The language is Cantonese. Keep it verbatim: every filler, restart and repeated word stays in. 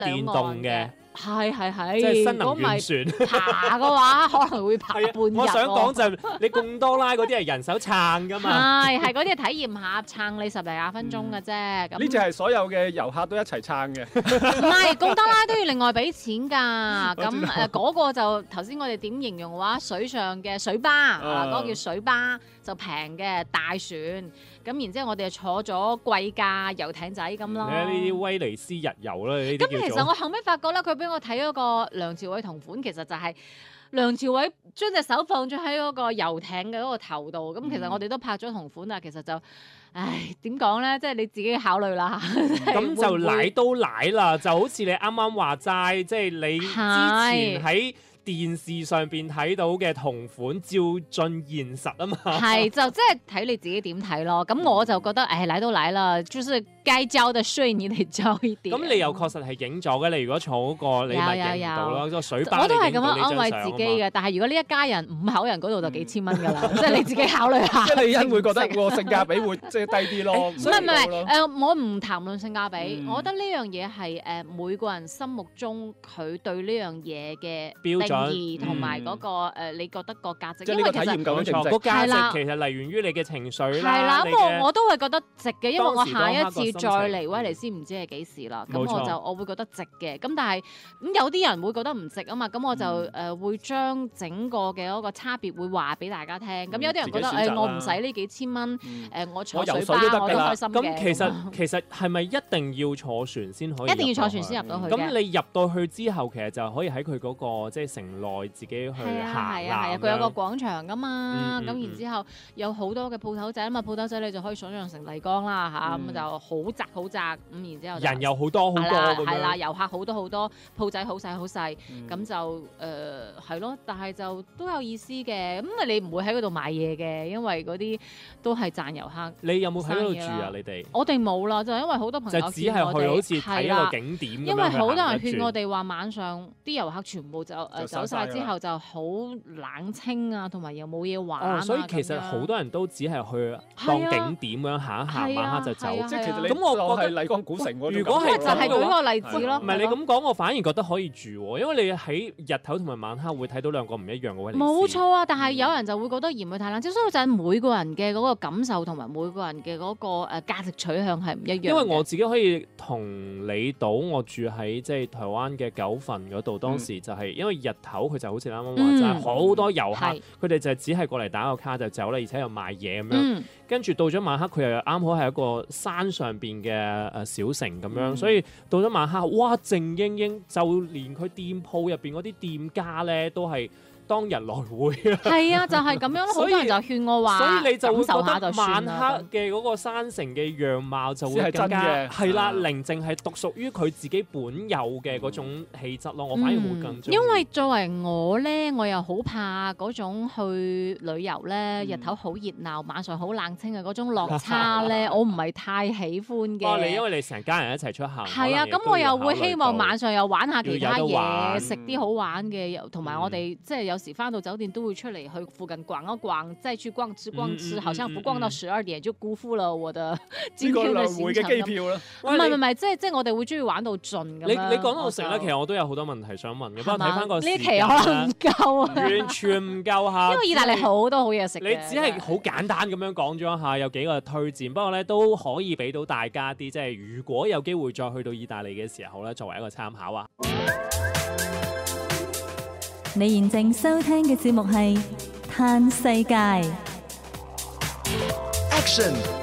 電動嘅。 係係係， 即係新能源船。 爬嘅話可能會爬半日。 我想講就係你貢多拉嗰啲係人手撐㗎嘛。 係係嗰啲係體驗下，撐你十零廿分鐘嘅啫。咁呢只係所有嘅遊客都一齊撐嘅。 唔係貢多拉都要另外俾錢㗎。咁誒嗰個就頭先我哋點形容嘅話，水上嘅水巴啊，嗰個叫水巴就平嘅大船。咁然之後我哋就坐咗貴價遊艇仔咁咯。 呢啲威尼斯日遊啦，呢啲叫做。 咁其實我後尾發覺咧，佢俾我睇嗰個梁朝偉同款，其實就係梁朝偉將隻手放咗喺嗰個遊艇嘅嗰個頭度。咁、嗯、其實我哋都拍咗同款啊，其實就，唉點講咧，即係你自己考慮啦。 咁就奶都奶啦，就好似你啱啱話齋，即係你之前喺電視上邊睇到嘅同款照進現實啊嘛， 係就即係睇你自己點睇咯。咁我就覺得誒奶都奶啦，就是該交的稅你得交一點。 咁你又確實係影咗嘅，你如果坐嗰個你咪影唔到咯，個水巴我都係咁樣安慰自己嘅。但係如果呢一家人五口人嗰度就幾千蚊㗎啦，即係你自己考慮下。 即係你因會覺得個性價比會即係低啲咯。 唔係唔係誒，我唔談論性價比，我覺得呢樣嘢係誒每個人心目中佢對呢樣嘢嘅標準同埋。嗰個誒，你覺得個價值， 因為體驗夠值唔值？ 個價值其實嚟源於你嘅情緒啦。 係啦，咁我我都係覺得值嘅，因為我下一次再嚟威尼斯唔知係幾時啦。咁我就我會覺得值嘅。咁但係咁有啲人會覺得唔值啊嘛。咁我就誒會將整個嘅嗰個差別會話俾大家聽。咁有啲人覺得誒我唔使呢幾千蚊，誒我坐水巴我都開心嘅。 咁其實其實係咪一定要坐船先可以？ 一定要坐船先入到去。 咁你入到去之後，其實就可以喺佢嗰個即係城內自己。 係啊係啊係啊，佢有個廣場噶嘛，咁然之後有好多嘅鋪頭仔啊嘛，鋪頭仔你就可以想象成麗江啦嚇，咁就好窄好窄，咁然之後人又好多好多咁樣， 係啦，遊客好多好多，鋪仔好細好細，咁就誒係咯，但係就都有意思嘅，咁啊你唔會喺嗰度買嘢嘅，因為嗰啲都係賺遊客。 你有冇喺嗰度住啊？你哋我哋冇啦，就因為好多朋友就只係去好似睇一個景點咁樣。 因為好多人勸我哋話晚上啲遊客全部就誒走晒之後就好冷清啊，同埋又冇嘢玩啊， 所以其實好多人都只係去當景點咁樣行一行，晚黑就走。 即係其實你咁我覺得麗江古城嗰種， 如果係就係舉個例子咯。 唔係你咁講，我反而覺得可以住喎，因為你喺日頭同埋晚黑會睇到兩個唔一樣嘅威尼斯。 冇錯啊，但係有人就會覺得嫌佢太冷清，所以就係每個人嘅嗰個感受同埋每個人嘅嗰個誒價值取向係唔一樣。 因為我自己可以同你賭，我住喺即係台灣嘅九份嗰度，當時就係因為日頭佢就好似啱啱話齋，好多遊客，佢哋就只係過嚟打個卡就走啦，而且又賣嘢咁樣。跟住到咗晚黑，佢又啱好係一個山上邊嘅誒小城咁樣，所以到咗晚黑，哇靜英英，就連佢店鋪入邊嗰啲店家咧都係當日來回啊！ 係啊，就係咁樣咯。好多人就勸我話， 所以你就會覺得得晚黑嘅嗰個山城嘅樣貌就會更加係啦，寧靜係獨屬於佢自己本有嘅嗰種氣質咯。我反而會更中意。 因為作為我咧，我又好怕嗰種去旅遊咧，日頭好熱鬧，晚上好冷清嘅嗰種落差咧，我唔係太喜歡嘅。 哦，你因為你成家人一齊出行， 係啊，咁我又會希望晚上又玩下其他嘢，食啲好玩嘅，同埋我哋即係有時翻到酒店都會出嚟去附近逛一逛，再去逛吃逛吃，好像不逛到十二點就辜負了我的今天嘅行程。 機票啦， 唔係唔係，即係即係我哋會中意玩到盡咁樣。 你你講到食咧，其實我都有好多問題想問嘅，不過睇翻個呢期可能唔夠啊， 完全唔夠嚇。 因為意大利好多好嘢食。 你只係好簡單咁樣講咗一下有幾個推薦，不過咧都可以俾到大家啲，即係如果有機會再去到意大利嘅時候咧，作為一個參考啊。 你現正收聽嘅節目係《嘆世界》。 Action